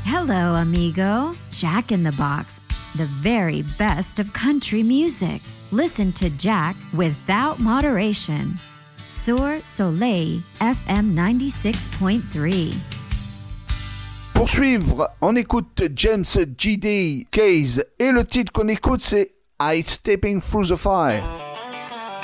Hello, amigo. Jack in the Box, the very best of country music. Listen to Jack without moderation. Sur Soleil FM 96.3. Pour suivre, on écoute James G.D. Case et le titre qu'on écoute c'est Ice Stepping Through the Fire.